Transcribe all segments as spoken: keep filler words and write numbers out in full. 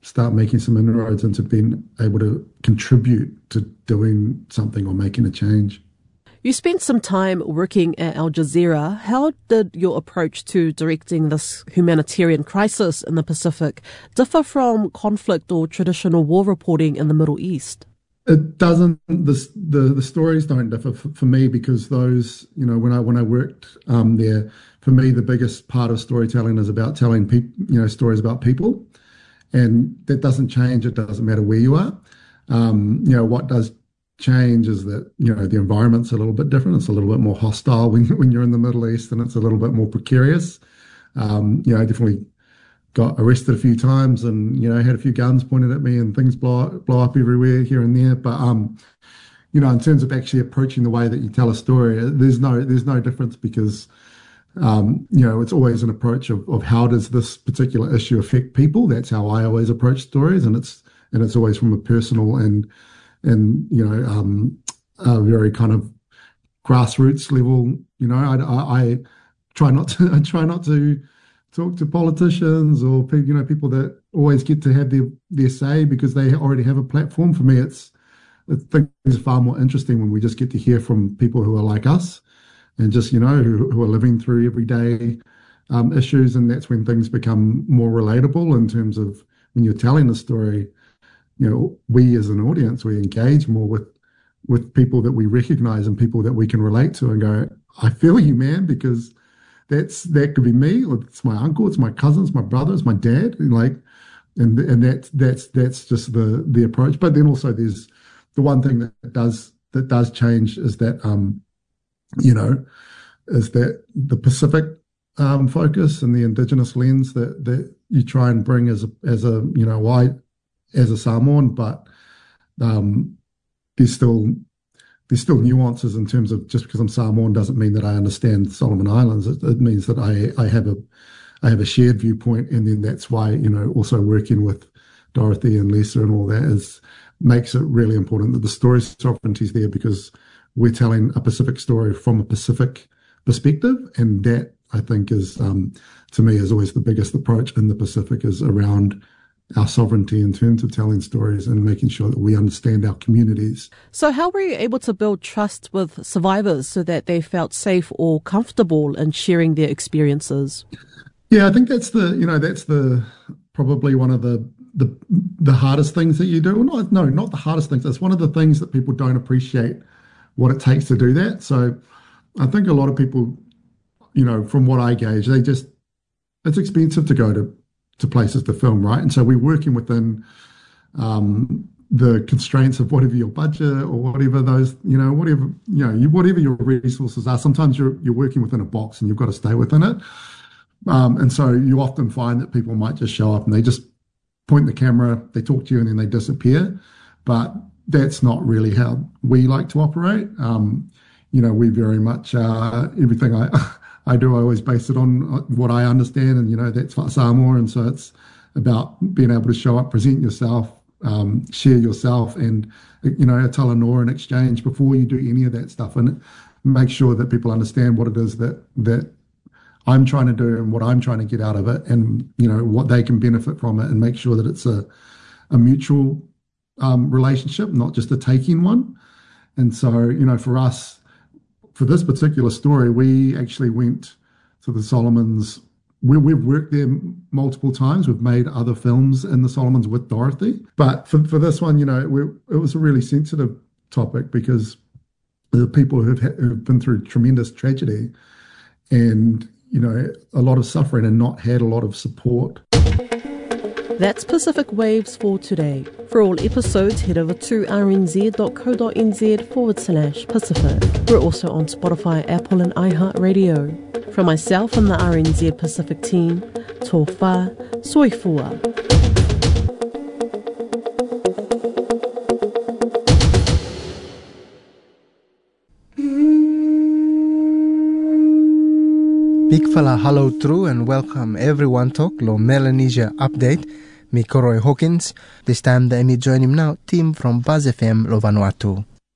start making some inroads into being able to contribute to doing something or making a change. You spent some time working at Al Jazeera. How did your approach to directing this humanitarian crisis in the Pacific differ from conflict or traditional war reporting in the Middle East? It doesn't. The the, the stories don't differ for, for me, because those, you know, when I when I worked um, there, for me the biggest part of storytelling is about telling people, you know, stories about people, and that doesn't change. It doesn't matter where you are. Um, you know, what does change is that, you know, the environment's a little bit different. It's a little bit more hostile when when you're in the Middle East, and it's a little bit more precarious. Um, you know, I definitely got arrested a few times, and, you know, had a few guns pointed at me and things blow blow up everywhere here and there. But um, you know, in terms of actually approaching the way that you tell a story, there's no there's no difference, because um, you know, it's always an approach of, of how does this particular issue affect people. That's how I always approach stories, and it's and it's always from a personal and and you know um, a very kind of grassroots level. You know, I, I, I try not to I try not to. talk to politicians or, you know, people that always get to have their, their say because they already have a platform. For me, it's, it's things are far more interesting when we just get to hear from people who are like us and just, you know, who, who are living through everyday um, issues. And that's when things become more relatable in terms of when you're telling a story. You know, we as an audience, we engage more with with people that we recognize and people that we can relate to and go, I feel you, man, because That's that could be me, or it's my uncle, it's my cousins, my brothers, my dad, and like, and and that's that's that's just the the approach. But then also there's the one thing that does that does change is that um, you know, is that the Pacific um, focus and the Indigenous lens that that you try and bring as a as a you know white as a Samoan, but um, there's still. There's still nuances in terms of just because I'm Samoan doesn't mean that I understand Solomon Islands. It, it means that I, I have a I have a shared viewpoint, and then that's why, you know, also working with Dorothy and Lisa and all that is makes it really important that the story sovereignty is there, because we're telling a Pacific story from a Pacific perspective, and that I think is um, to me is always the biggest approach in the Pacific is around our sovereignty in terms of telling stories and making sure that we understand our communities. So how were you able to build trust with survivors so that they felt safe or comfortable in sharing their experiences? Yeah, I think that's the, you know, that's the probably one of the the the hardest things that you do. No, no, not the hardest things. That's one of the things that people don't appreciate what it takes to do that. So I think a lot of people, you know, from what I gauge, they just, it's expensive to go to to places to film, right? And so we're working within um, the constraints of whatever your budget or whatever those, you know, whatever, you know, you, whatever your resources are. Sometimes you're you're working within a box and you've got to stay within it. Um, and so you often find that people might just show up and they just point the camera, they talk to you, and then they disappear. But that's not really how we like to operate. Um, you know, we very much, uh, everything I... I do, I always base it on what I understand, and, you know, that's Samoa, and so it's about being able to show up, present yourself, um, share yourself, and, you know, tell a Noa in exchange before you do any of that stuff, and make sure that people understand what it is that that I'm trying to do and what I'm trying to get out of it, and, you know, what they can benefit from it, and make sure that it's a, a mutual um, relationship, not just a taking one. And so, you know, for us, for this particular story, we actually went to the Solomons. We, we've worked there multiple times. We've made other films in the Solomons with Dorothy. But for, for this one, you know, we, it was a really sensitive topic because the people who've, who've been through tremendous tragedy and, you know, a lot of suffering and not had a lot of support. That's Pacific Waves for today. For all episodes, head over to rnz.co.nz forward slash Pacific. We're also on Spotify, Apple and iHeartRadio. From myself and the R N Z Pacific team, tō whā, soifua. Big fella hello true and welcome everyone to Lo Melanesia Update. Me Koroi Hawkins. This time the me join him now team from Buzz F M Lo Vanuatu.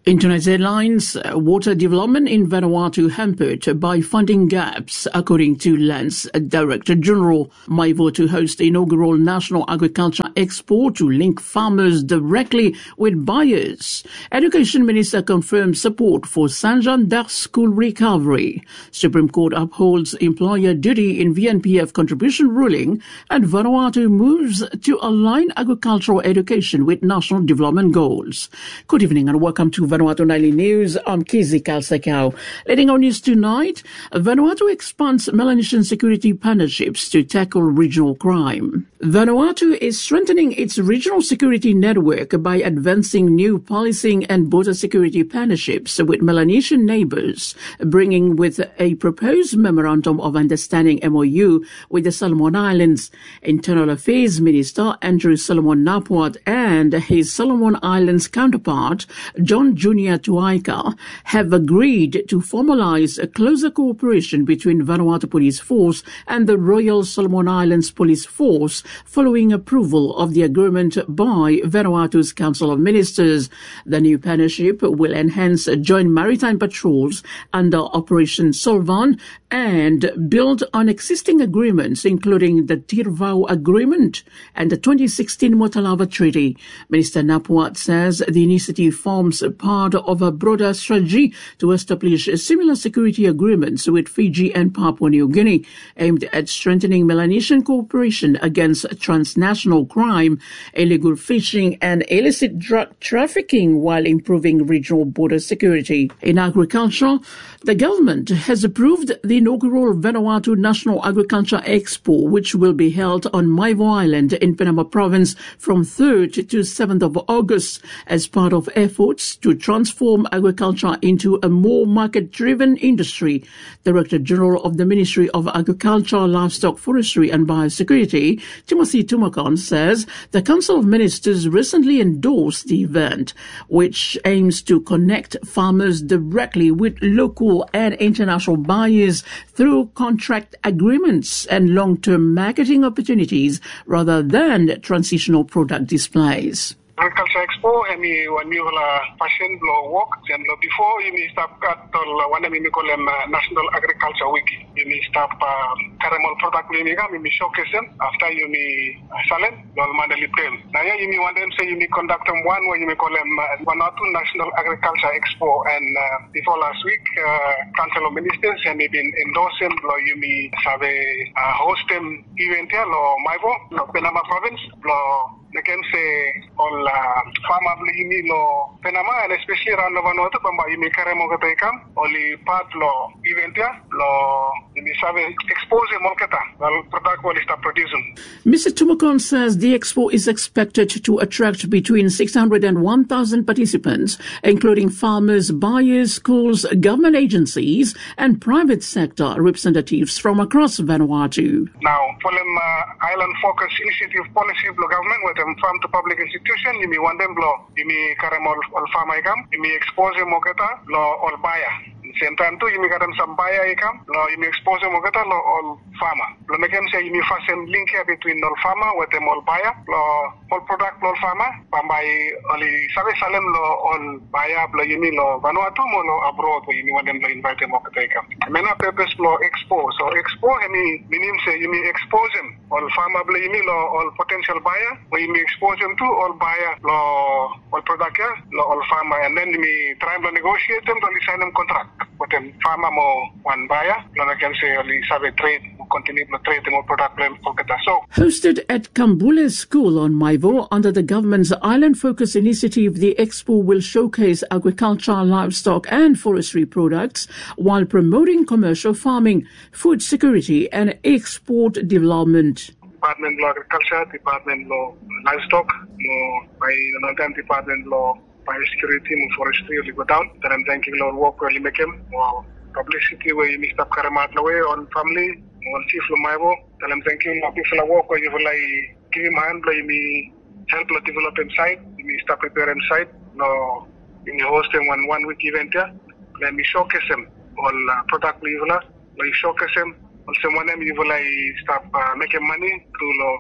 Internet Airlines uh, water development in Vanuatu hampered by funding gaps, according to Lands Director General. Maivo to host the inaugural National Agriculture Expo to link farmers directly with buyers. Education Minister confirms support for Saint Jean d'Arc school recovery. Supreme Court upholds employer duty in V N P F contribution ruling, and Vanuatu moves to align agricultural education with national development goals. Good evening and welcome to Vanuatu Nightly News. I'm Kizzy Kalsakau. Leading our news tonight, Vanuatu expands Melanesian security partnerships to tackle regional crime. Vanuatu is strengthening its regional security network by advancing new policing and border security partnerships with Melanesian neighbors, bringing with a proposed Memorandum of Understanding M O U with the Solomon Islands. Internal Affairs Minister Andrew Solomon Napuat and his Solomon Islands counterpart, John Junior Tuaika, have agreed to formalize a closer cooperation between Vanuatu Police Force and the Royal Solomon Islands Police Force following approval of the agreement by Vanuatu's Council of Ministers. The new partnership will enhance joint maritime patrols under Operation Solvan and build on existing agreements, including the Tirvau Agreement and the twenty sixteen Motalava Treaty. Minister Napuat says the initiative forms part of a broader strategy to establish similar security agreements with Fiji and Papua New Guinea, aimed at strengthening Melanesian cooperation against transnational crime, illegal fishing and illicit drug trafficking, while improving regional border security. In agriculture, the government has approved the inaugural Vanuatu National Agriculture Expo, which will be held on Maivo Island in Penama Province from third to seventh of August as part of efforts to transform agriculture into a more market-driven industry. Director General of the Ministry of Agriculture, Livestock, Forestry and Biosecurity, Timothy Tumakon, says the Council of Ministers recently endorsed the event, which aims to connect farmers directly with local and international buyers through contract agreements and long-term marketing opportunities rather than transitional product displays. Agriculture Expo, emi wani wala fashion lo work, and lo before imi start kat tol wana mi kolem National Agriculture Week. Imi start caramel product imi kam imi showcase them after imi salen lo mandali prem. Na ya imi wandem say imi conduct one where imi kolem Vanuatu National Agriculture Expo, and uh, before last week uh, Council of Ministers emi been endorsing lo imi sabe uh, host them event ya lo Maivo lo Penama Province lo. I can say all farmer ini lo Penama, and especially around Vanuatu, bamba ini karemo kata ikam, oli part lo event ya lo ini sabe expose molketa well product will start producing. Mister Tumakon says the expo is expected to attract between six hundred and one thousand participants, including farmers, buyers, schools, government agencies, and private sector representatives from across Vanuatu. Now, for them uh, island focus initiative policy of the government with farm to public institution, you may want them blow, you may carry all farm income, you may expose them moketa, law all buyer. Same time too, you may get them some buyer income, law you may expose them moketa, law all farmer. Lo make them say you may fasten link here between all farmer with them all buyer, law all product all farmer, pambai only sabe salem law all buyer, law you may law Vanuatu mo law abroad, where you may want them to invite them moketa income. Mena purpose law expose, so expose any meaning say you may expose them all farmer, law you may law all potential buyer, where you may expose them to all buyer, law all product, law all farmer, and then you may try to negotiate them to sign them contract. But then farmer mo one buyer, then I can say only have a trade, continue to trade more product for so. Hosted at Kambule School on Maivo under the government's Island Focus initiative, the expo will showcase agriculture, livestock and forestry products while promoting commercial farming, food security and export development. Department Law Agriculture, Department Law Livestock, no by another Department Law Biosecurity, no forestry, will go down. Then I'm thanking Lord work where you make him, or publicity where you missed up Karamat away on family, on Chief Lumaivo. Then I'm thanking Lord people work where you will like give him hand, where you may help to develop him site, you may start prepare him site, no, you may host him one one week event here. Let me showcase him all uh, product level, let me showcase him. Also, one time you will like start uh, making money through law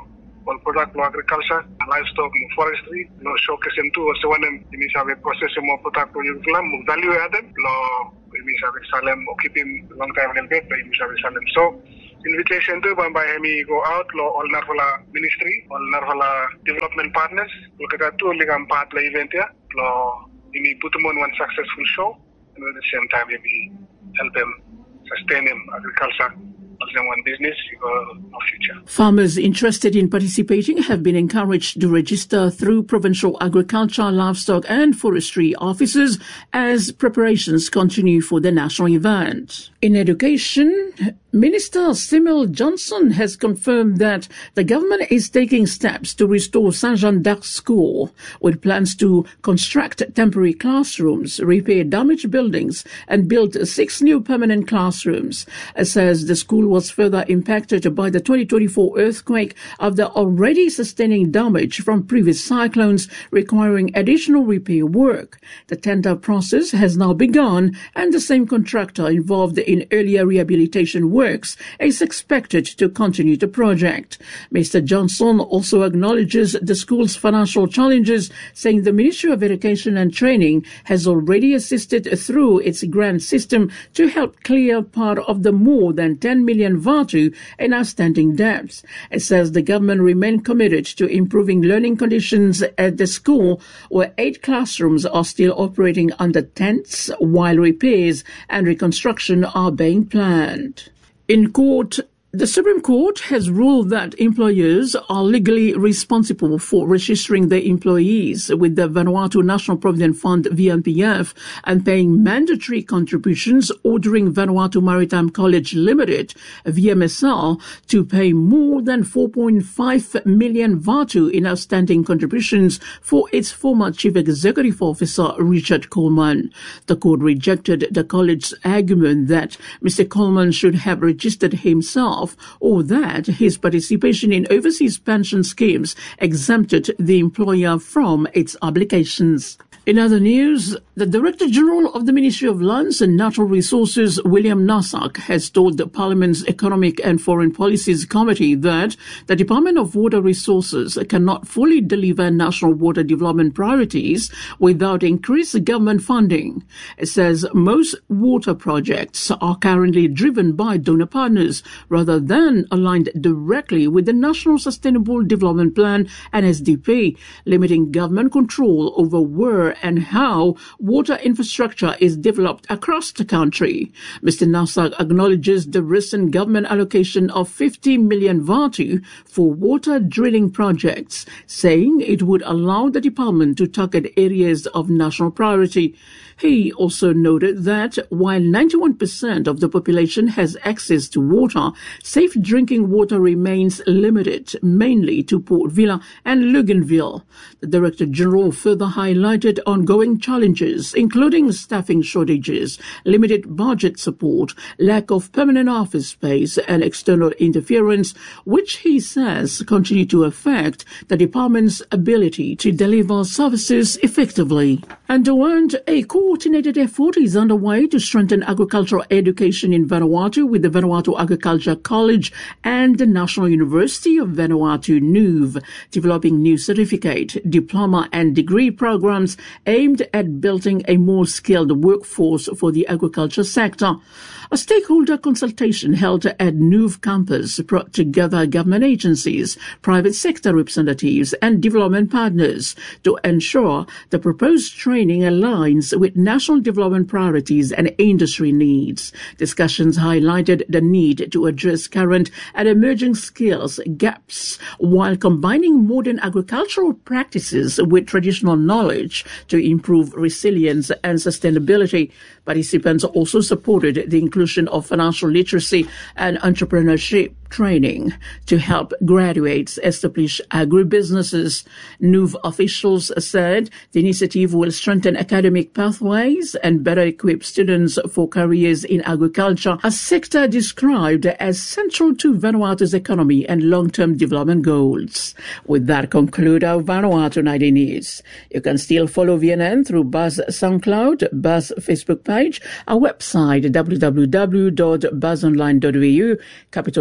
all product lo agriculture, livestock, mo forestry, lo showcase them too. So when them, ini sabi process mo product lo yung film, mo value added, lo ini sabi salem, o keep him long time in bed, but ini sabi salem. So invitation to by me go out lo all narvala ministry, all narvala development partners, lo kata tu ligam part la event ya, lo ini put them on one successful show, and at the same time maybe help them sustain them agriculture. One business, no future. Farmers interested in participating have been encouraged to register through provincial agriculture, livestock and forestry offices as preparations continue for the national event. In education, Minister Simil Johnson has confirmed that the government is taking steps to restore Saint Jean d'Arc School with plans to construct temporary classrooms, repair damaged buildings and build six new permanent classrooms. It says the school was further impacted by the twenty twenty-four earthquake after already sustaining damage from previous cyclones requiring additional repair work. The tender process has now begun and the same contractor involved in earlier rehabilitation works is expected to continue the project. Mister Johnson also acknowledges the school's financial challenges, saying the Ministry of Education and Training has already assisted through its grant system to help clear part of the more than ten million Vatu in outstanding debts. It says the government remain committed to improving learning conditions at the school, where eight classrooms are still operating under tents while repairs and reconstruction are being planned. In court, the Supreme Court has ruled that employers are legally responsible for registering their employees with the Vanuatu National Provident Fund V N P F and paying mandatory contributions, ordering Vanuatu Maritime College Limited, V M S L, to pay more than four point five million Vatu in outstanding contributions for its former Chief Executive Officer, Richard Coleman. The court rejected the college's argument that Mister Coleman should have registered himself or that his participation in overseas pension schemes exempted the employer from its obligations. In other news, the Director General of the Ministry of Lands and Natural Resources, William Nasak, has told the Parliament's Economic and Foreign Policies Committee that the Department of Water Resources cannot fully deliver national water development priorities without increased government funding. It says most water projects are currently driven by donor partners rather than aligned directly with the National Sustainable Development Plan N S D P, limiting government control over where and how water infrastructure is developed across the country. Mister Nasak acknowledges the recent government allocation of fifty million Vatu for water drilling projects, saying it would allow the department to target areas of national priority. He also noted that while ninety-one percent of the population has access to water, safe drinking water remains limited, mainly to Port Vila and Luganville. The Director General further highlighted ongoing challenges, including staffing shortages, limited budget support, lack of permanent office space, and external interference, which he says continue to affect the department's ability to deliver services effectively. And a coordinated effort is underway to strengthen agricultural education in Vanuatu with the Vanuatu Agriculture College and the National University of Vanuatu, N U V, developing new certificate, diploma and degree programs aimed at building a more skilled workforce for the agriculture sector. A stakeholder consultation held at N U V campus brought together government agencies, private sector representatives and development partners to ensure the proposed training aligns with national development priorities and industry needs. Discussions highlighted the need to address current and emerging skills gaps while combining modern agricultural practices with traditional knowledge to improve resilience and sustainability. Participants also supported the inclusion of financial literacy and entrepreneurship training to help graduates establish agribusinesses. N U V officials said the initiative will strengthen academic pathways and better equip students for careers in agriculture, a sector described as central to Vanuatu's economy and long-term development goals. With that, conclude our Vanuatu ninety News. You can still follow V N N through Buzz SoundCloud, Buzz Facebook page, our website w w w dot buzz online dot v u, Capital F M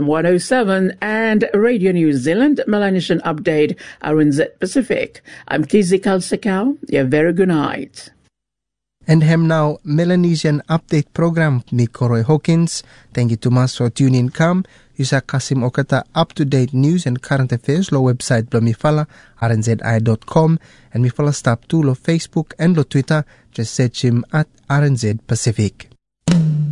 one oh seven and Radio New Zealand Melanesian Update R N Z Pacific. I'm Kizzy Kalsekau. A very good night. And hem now Melanesian Update program ni Koroy Hawkins. Thank you too much for tuning in. Come, Yusa Kasim Okata up-to-date news and current affairs lo website lo mifala r n z i dot com and mifala stop to lo Facebook and lo Twitter. Just search him at R N Z Pacific.